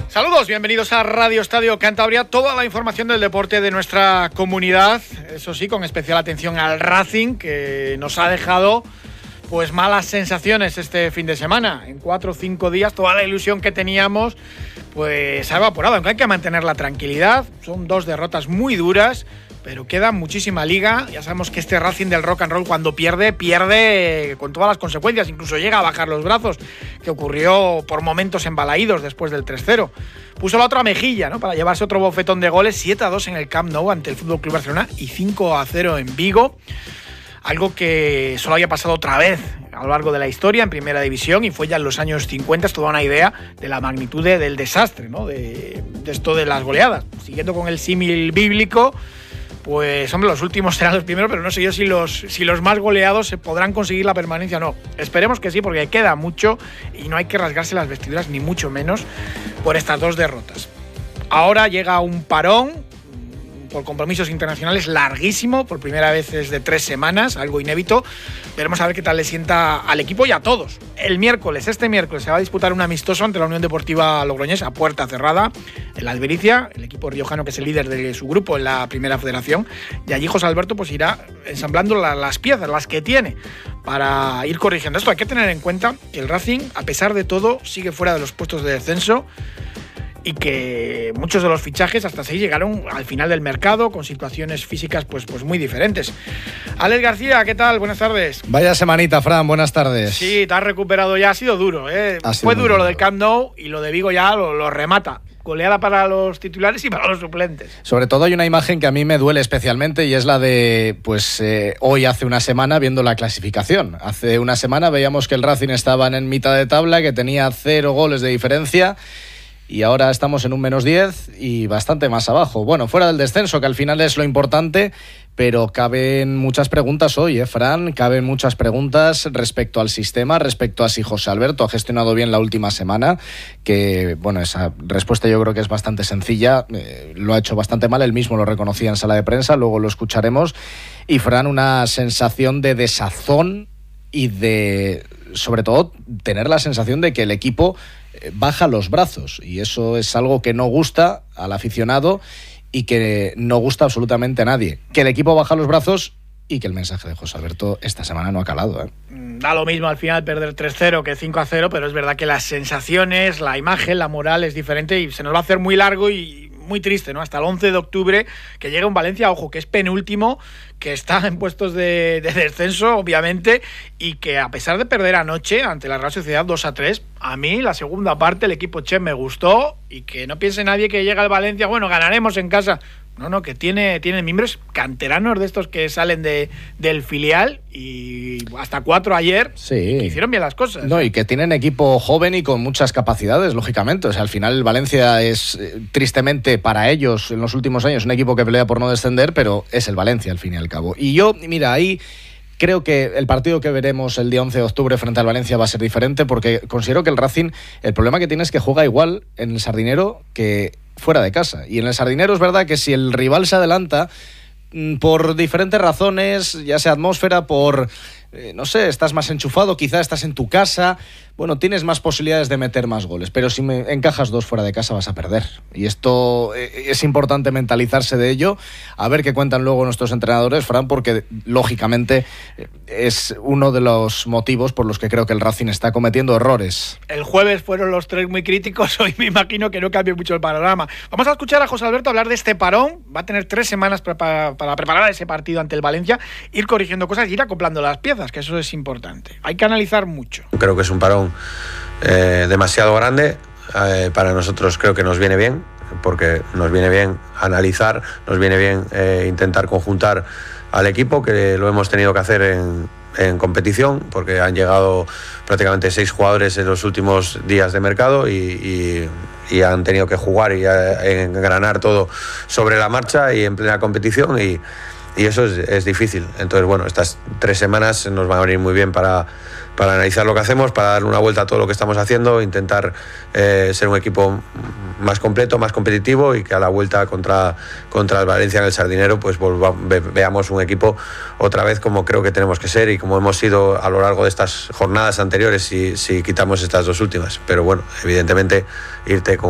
Saludos, bienvenidos a Radio Estadio Cantabria, toda la información del deporte de nuestra comunidad, eso sí, con especial atención al Racing, que nos ha dejado pues malas sensaciones este fin de semana. En 4 o 5 días toda la ilusión que teníamos pues se ha evaporado, aunque hay que mantener la tranquilidad. Son 2 derrotas muy duras, pero queda muchísima liga. Ya sabemos que este Racing del rock and roll, cuando pierde con todas las consecuencias, incluso llega a bajar los brazos, que ocurrió por momentos en Balaídos después del 3-0. Puso la otra mejilla, ¿no?, para llevarse otro bofetón de goles, 7-2 en el Camp Nou ante el FC Barcelona y 5-0 en Vigo. Algo que solo había pasado otra vez a lo largo de la historia en Primera División, y fue ya en los años 50. Es toda una idea de la magnitud del desastre, ¿no?, de esto de las goleadas. Siguiendo con el símil bíblico, pues hombre, los últimos serán los primeros, pero no sé yo si los más goleados se podrán conseguir la permanencia o no. Esperemos que sí, porque queda mucho y no hay que rasgarse las vestiduras, ni mucho menos, por estas 2 derrotas. Ahora llega un parón por compromisos internacionales larguísimo, por primera vez desde 3 semanas, algo inédito. Veremos a ver qué tal le sienta al equipo y a todos. Este miércoles se va a disputar un amistoso ante la Unión Deportiva Logroñés a puerta cerrada en la Albericia, el equipo riojano que es el líder de su grupo en la Primera Federación, y allí José Alberto pues irá ensamblando las piezas, las que tiene, para ir corrigiendo esto. Hay que tener en cuenta que el Racing, a pesar de todo, sigue fuera de los puestos de descenso, y que muchos de los fichajes hasta 6 llegaron al final del mercado con situaciones físicas pues muy diferentes. Alex García, ¿qué tal? Buenas tardes. Vaya semanita, Fran, buenas tardes. Sí, te has recuperado ya, ha sido duro, ¿eh? Fue duro lo del Camp Nou, y lo de Vigo ya lo remata. Goleada para los titulares y para los suplentes. Sobre todo hay una imagen que a mí me duele especialmente, y es la de hoy hace una semana, viendo la clasificación. Hace una semana veíamos que el Racing estaba en mitad de tabla, que tenía 0 goles de diferencia, y ahora estamos en un -10 y bastante más abajo. Bueno, fuera del descenso, que al final es lo importante, pero caben muchas preguntas hoy, Fran, caben muchas preguntas respecto al sistema, respecto a si José Alberto ha gestionado bien la última semana, que, bueno, esa respuesta yo creo que es bastante sencilla. Lo ha hecho bastante mal, él mismo lo reconocía en sala de prensa, luego lo escucharemos. Y, Fran, una sensación de desazón y de, sobre todo, tener la sensación de que el equipo baja los brazos, y eso es algo que no gusta al aficionado y que no gusta absolutamente a nadie. Que el equipo baja los brazos y que el mensaje de José Alberto esta semana no ha calado, ¿eh? Da lo mismo al final perder 3-0 que 5-0, pero es verdad que las sensaciones, la imagen, la moral es diferente, y se nos va a hacer muy largo y muy triste, ¿no? Hasta el 11 de octubre, que llega un Valencia, ojo, que es penúltimo, que está en puestos de descenso, obviamente, y que a pesar de perder anoche ante la Real Sociedad 2-3, a mí la segunda parte, el equipo Che me gustó, y que no piense nadie que llega el Valencia, bueno, ganaremos en casa. No, que tiene miembros canteranos de estos que salen del filial, y hasta 4 ayer, sí, que hicieron bien las cosas. No, y que tienen equipo joven y con muchas capacidades, lógicamente. O sea, al final el Valencia es, tristemente para ellos, en los últimos años, un equipo que pelea por no descender, pero es el Valencia al fin y al cabo. Y yo, mira, ahí creo que el partido que veremos el día 11 de octubre frente al Valencia va a ser diferente, porque considero que el Racing, el problema que tiene es que juega igual en el Sardinero que fuera de casa. Y en el Sardinero es verdad que si el rival se adelanta, por diferentes razones, ya sea atmósfera, por, no sé, estás más enchufado, quizás estás en tu casa, bueno, tienes más posibilidades de meter más goles, pero si me encajas 2 fuera de casa vas a perder. Y esto es importante mentalizarse de ello, a ver qué cuentan luego nuestros entrenadores, Fran, porque lógicamente es uno de los motivos por los que creo que el Racing está cometiendo errores. El jueves fueron los 3 muy críticos, hoy me imagino que no cambie mucho el panorama. Vamos a escuchar a José Alberto hablar de este parón. Va a tener 3 semanas para preparar ese partido ante el Valencia, ir corrigiendo cosas y ir acoplando las piezas, que eso es importante. Hay que analizar mucho. Creo que es un parón demasiado grande. Para nosotros creo que nos viene bien, porque nos viene bien analizar, nos viene bien intentar conjuntar al equipo, que lo hemos tenido que hacer en competición, porque han llegado prácticamente 6 jugadores en los últimos días de mercado y han tenido que jugar y engranar todo sobre la marcha y en plena competición, y eso es difícil. Entonces, bueno, estas 3 semanas nos van a venir muy bien para analizar lo que hacemos, para darle una vuelta a todo lo que estamos haciendo, intentar ser un equipo más completo, más competitivo, y que a la vuelta contra el Valencia en el Sardinero pues veamos un equipo otra vez como creo que tenemos que ser y como hemos sido a lo largo de estas jornadas anteriores, si quitamos estas 2 últimas. Pero bueno, evidentemente irte con